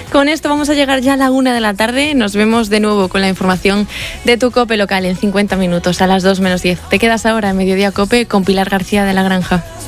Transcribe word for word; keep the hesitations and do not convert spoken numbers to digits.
Con esto vamos a llegar ya a la una de la tarde. Nos vemos de nuevo con la información de tu COPE local en cincuenta minutos, a las dos menos diez. Te quedas ahora en Mediodía COPE con Pilar García de la Granja.